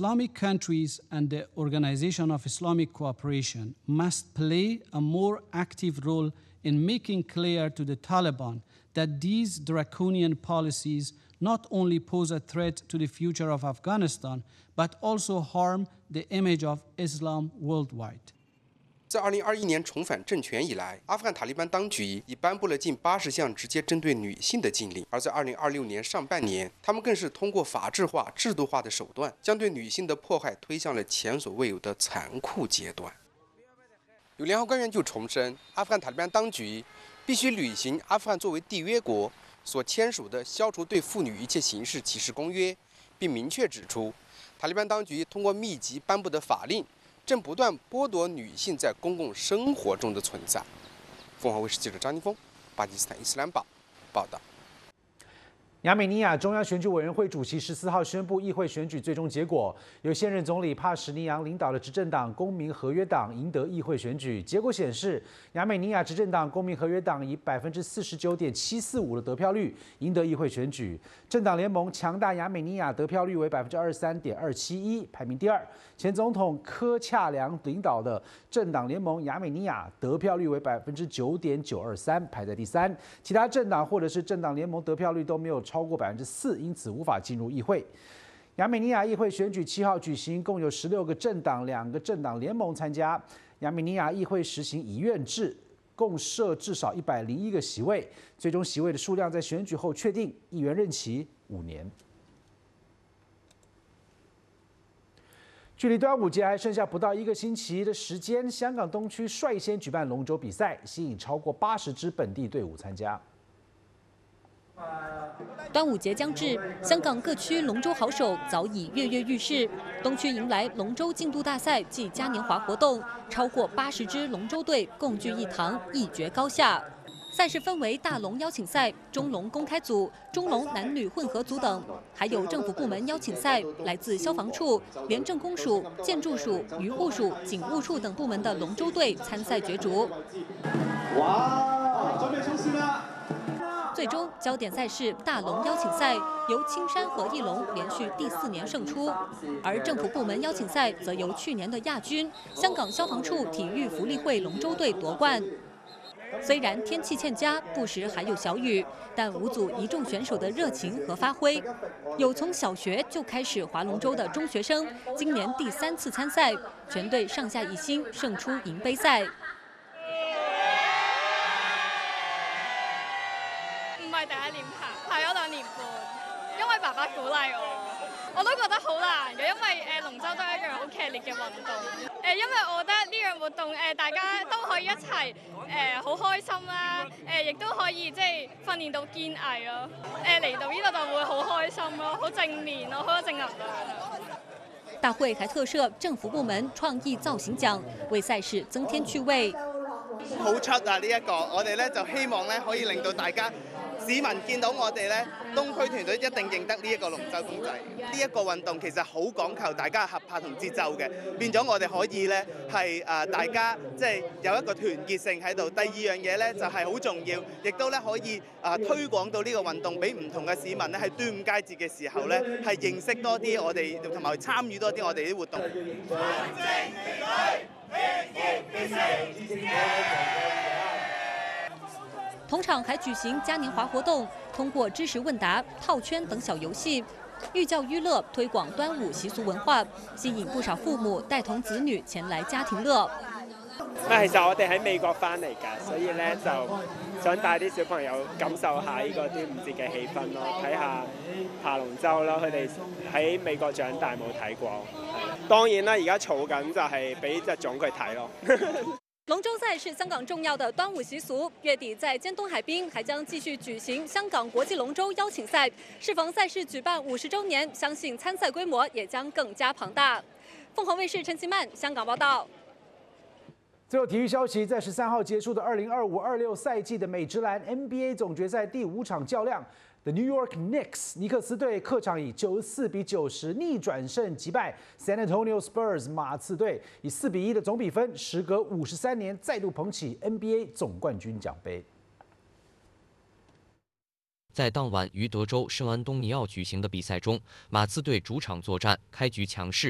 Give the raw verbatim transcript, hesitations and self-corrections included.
Islamic countries and the Organization of Islamic Cooperation must play a more active role in making clear to the Taliban that these draconian policies not only pose a threat to the future of Afghanistan, but also harm the image of Islam worldwide. 自二零二一年重返政权以来，阿富汗塔利班当局已颁布了近八十项直接针对女性的禁令，而在二零二六年上半年，他们更是通过法制化、制度化的手段，将对女性的迫害推向了前所未有的残酷阶段。有联合官员就重申，阿富汗塔利班当局必须履行阿富汗作为缔约国所签署的《消除对妇女一切形式歧视公约》，并明确指出，塔利班当局通过密集颁布的法令， 正不断剥夺女性在公共生活中的存在。凤凰卫视记者张金峰，巴基斯坦伊斯兰堡报道。 亚美尼亚中央选举委员会主席十四号宣布议会选举最终结果，由现任总理帕什尼扬领导的执政党公民合约党赢得议会选举。结果显示，亚美尼亚执政党公民合约党以百分之四十九点七四五的得票率赢得议会选举，政党联盟强大亚美尼亚得票率为百分之二十三点二七一，排名第二。前总统科恰良领导的政党联盟亚美尼亚得票率为百分之九点九二三，排在第三。其他政党或者是政党联盟得票率都没有 超过百分之四，因此无法进入议会。亚美尼亚议会选举七号举行，共有十六个政党、两个政党联盟参加。亚美尼亚议会实行议院制，共设至少一百零一个席位，最终席位的数量在选举后确定，议员任期五年。距离端午节还剩下不到一个星期的时间，香港东区率先举办龙舟比赛，吸引超过八十支本地队伍参加。 端午节将至，香港各区龙舟好手早已跃跃欲试。东区迎来龙舟竞渡大赛暨嘉年华活动，超过八十支龙舟队共聚一堂，一决高下。赛事分为大龙邀请赛、中龙公开组、中龙男女混合组等，还有政府部门邀请赛，来自消防处、廉政公署、建筑署、渔护署、警务处等部门的龙舟队参赛角逐。哇，准备冲刺啦！ 最终焦点赛事大龙邀请赛由青山和义龙连续第四年胜出，而政府部门邀请赛则由去年的亚军香港消防处体育福利会龙舟队夺冠。虽然天气欠佳，不时还有小雨，但五组一众选手的热情和发挥，有从小学就开始划龙舟的中学生，今年第三次参赛，全队上下一心，胜出银杯赛。 唔係第一年爬，爬咗兩年半，因為爸爸鼓勵我，我都覺得好難嘅，因為誒龍舟都係一樣好劇烈嘅運動。誒，因為我覺得呢樣活動誒大家都可以一齊誒好開心啦，誒亦都可以即係訓練到堅毅咯。誒嚟到呢度就會好開心咯，好正面咯，好有正能量。 大會還特設政府部門創意造型獎，為賽事增添趣味。 好出啊！呢一個我哋咧就希望咧可以令到大家。 市民見到我哋咧，東區團隊一定認得呢一個龍舟公仔。呢一個運動其實好講求大家合拍同節奏嘅，變咗我哋可以咧係誒大家即係有一個團結性喺度。第二樣嘢咧就係好重要，亦都咧可以誒推廣到呢個運動俾唔同嘅市民咧，喺端午佳節嘅時候咧係認識多啲我哋，同埋參與多啲我哋啲活動。 同场还举行嘉年华活动，通过知识问答、套圈等小游戏，寓教于乐，推广端午習俗文化，吸引不少父母帶同子女前來家庭樂。 啊，其實我哋喺美國翻嚟㗎，所以咧就想帶啲小朋友感受下呢個端午節嘅氣氛咯，睇下爬龍舟啦。佢哋喺美國長大冇睇過，係當然啦，而家儲緊就係俾隻種佢睇咯。 龍舟賽是香港重要的端午習俗，月底在尖東海濱還將繼續舉行香港國際龍舟邀請賽。適逢賽事舉辦五十週年，相信參賽規模也將更加龐大。鳳凰衛視陳其曼香港報道。 最後體育消息，在十三號結束的二零二五二六賽季的美職籃 N B A 總決賽第五場較量。 The New York Knicks 尼克斯隊客場以九十四比九十逆轉勝擊敗 San Antonio Spurs 馬刺隊，以四比一的總比分，時隔五十三年再度捧起 N B A 總冠軍獎盃。 在當晚於德州聖安東尼奧舉行的比賽中，馬刺隊主場作戰，開局強勢。